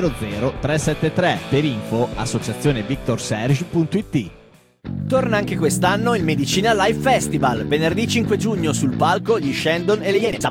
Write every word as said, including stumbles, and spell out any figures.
zero tre sette tre. Per info associazione victor serge punto it. Torna anche quest'anno il Medicina Live Festival, venerdì cinque giugno sul palco gli Shandon e le Iene.